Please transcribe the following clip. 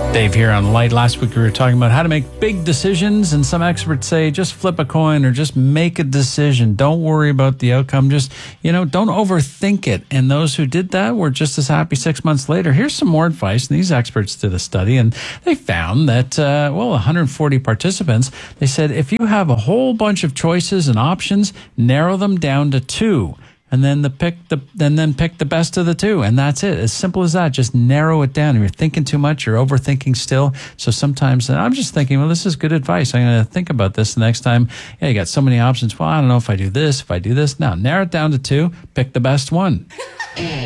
Dave here on Light. Last week we were talking about how to make big decisions, and some experts say just flip a coin or just make a decision. Don't worry about the outcome. Just, don't overthink it. And those who did that were just as happy 6 months later. Here's some more advice. And these experts did a study, and they found that, 140 participants, they said if you have a whole bunch of choices and options, narrow them down to two. And then pick the best of the two, and that's it. As simple as that. Just narrow it down. If you're thinking too much, you're overthinking still. So sometimes I'm just thinking, well, this is good advice. I'm going to think about this the next time. Yeah, you got so many options. Well, I don't know if I do this, if I do this. Now, narrow it down to two. Pick the best one.